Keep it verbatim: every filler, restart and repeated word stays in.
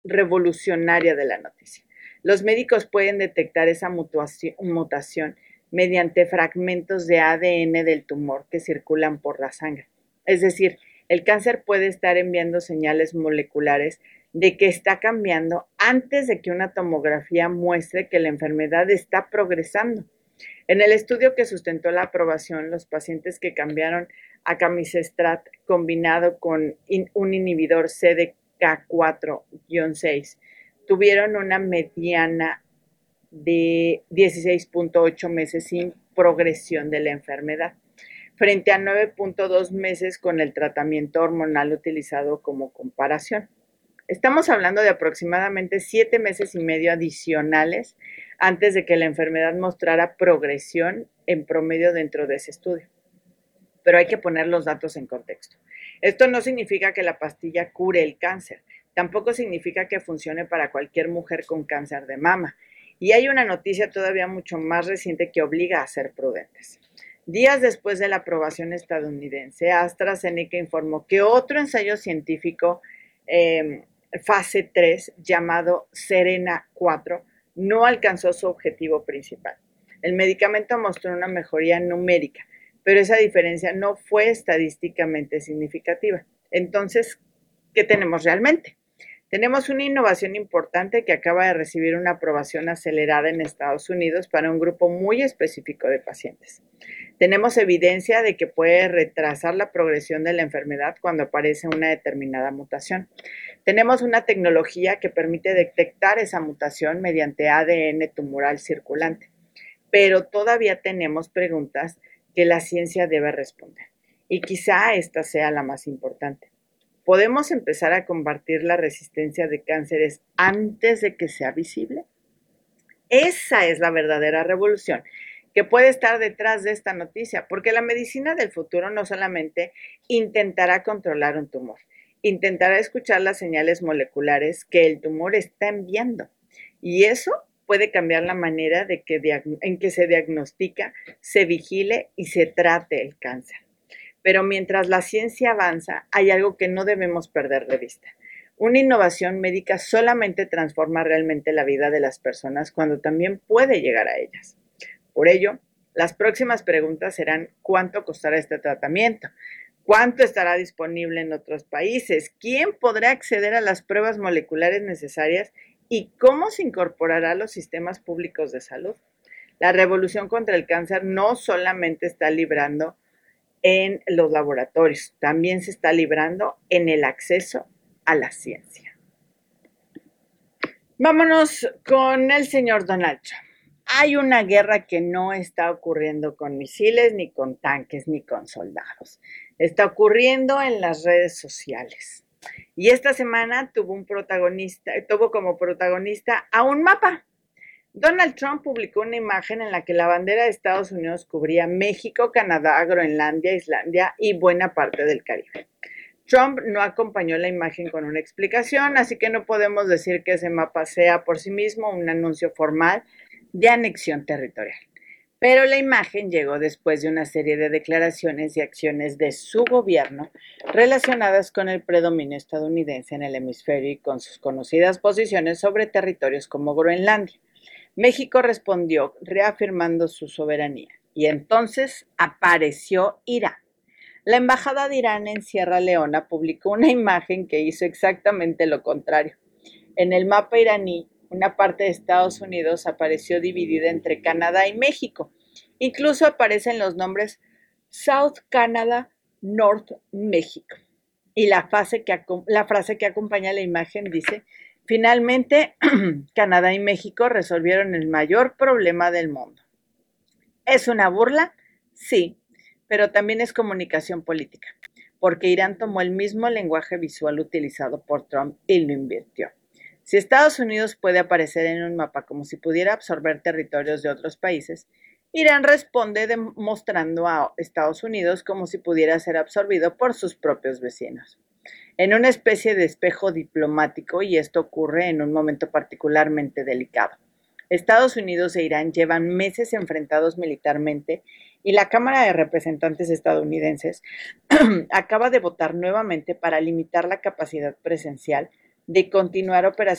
revolucionaria de la noticia. Los médicos pueden detectar esa mutación mediante fragmentos de A D N del tumor que circulan por la sangre. Es decir, el cáncer puede estar enviando señales moleculares de que está cambiando antes de que una tomografía muestre que la enfermedad está progresando. En el estudio que sustentó la aprobación, los pacientes que cambiaron a camizestrant combinado con un inhibidor C D K cuatro seis tuvieron una mediana de dieciséis punto ocho meses sin progresión de la enfermedad, frente a nueve punto dos meses con el tratamiento hormonal utilizado como comparación. Estamos hablando de aproximadamente siete meses y medio adicionales antes de que la enfermedad mostrara progresión en promedio dentro de ese estudio. Pero hay que poner los datos en contexto. Esto no significa que la pastilla cure el cáncer, tampoco significa que funcione para cualquier mujer con cáncer de mama. Y hay una noticia todavía mucho más reciente que obliga a ser prudentes. Días después de la aprobación estadounidense, AstraZeneca informó que otro ensayo científico eh, fase tres llamado Serena cuatro no alcanzó su objetivo principal. El medicamento mostró una mejoría numérica, pero esa diferencia no fue estadísticamente significativa. Entonces, ¿qué tenemos realmente? Tenemos una innovación importante que acaba de recibir una aprobación acelerada en Estados Unidos para un grupo muy específico de pacientes. Tenemos evidencia de que puede retrasar la progresión de la enfermedad cuando aparece una determinada mutación. Tenemos una tecnología que permite detectar esa mutación mediante A D N tumoral circulante, pero todavía tenemos preguntas que la ciencia debe responder, y quizá esta sea la más importante. ¿Podemos empezar a combatir la resistencia de cánceres antes de que sea visible? Esa es la verdadera revolución que puede estar detrás de esta noticia, porque la medicina del futuro no solamente intentará controlar un tumor, intentará escuchar las señales moleculares que el tumor está enviando, y eso puede cambiar la manera de que, en que se diagnostica, se vigile y se trate el cáncer. Pero mientras la ciencia avanza, hay algo que no debemos perder de vista. Una innovación médica solamente transforma realmente la vida de las personas cuando también puede llegar a ellas. Por ello, las próximas preguntas serán: ¿cuánto costará este tratamiento? ¿Cuánto estará disponible en otros países? ¿Quién podrá acceder a las pruebas moleculares necesarias? ¿Y cómo se incorporará a los sistemas públicos de salud? La revolución contra el cáncer no solamente está librando en los laboratorios, también se está librando en el acceso a la ciencia. Vámonos con el señor Donald Trump. Hay una guerra que no está ocurriendo con misiles, ni con tanques, ni con soldados. Está ocurriendo en las redes sociales. Y esta semana tuvo un protagonista, tuvo como protagonista a un mapa. Donald Trump publicó una imagen en la que la bandera de Estados Unidos cubría México, Canadá, Groenlandia, Islandia y buena parte del Caribe. Trump no acompañó la imagen con una explicación, así que no podemos decir que ese mapa sea por sí mismo un anuncio formal de anexión territorial. Pero la imagen llegó después de una serie de declaraciones y acciones de su gobierno relacionadas con el predominio estadounidense en el hemisferio y con sus conocidas posiciones sobre territorios como Groenlandia. México respondió reafirmando su soberanía, y entonces apareció Irán. La embajada de Irán en Sierra Leona publicó una imagen que hizo exactamente lo contrario. En el mapa iraní, una parte de Estados Unidos apareció dividida entre Canadá y México. Incluso aparecen los nombres South Canada, North México. Y la frase que, la frase que acompaña la imagen dice: finalmente, Canadá y México resolvieron el mayor problema del mundo. ¿Es una burla? Sí, pero también es comunicación política, porque Irán tomó el mismo lenguaje visual utilizado por Trump y lo invirtió. Si Estados Unidos puede aparecer en un mapa como si pudiera absorber territorios de otros países, Irán responde demostrando a Estados Unidos como si pudiera ser absorbido por sus propios vecinos. En una especie de espejo diplomático, y esto ocurre en un momento particularmente delicado. Estados Unidos e Irán llevan meses enfrentados militarmente y la Cámara de Representantes estadounidenses acaba de votar nuevamente para limitar la capacidad presencial de continuar operaciones